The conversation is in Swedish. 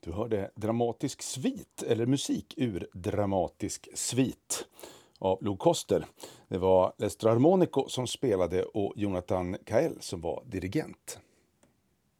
Du hörde dramatisk svit, eller musik ur dramatisk svit av Lou Koster. Det var Lester Armonico som spelade och Jonathan Kael som var dirigent.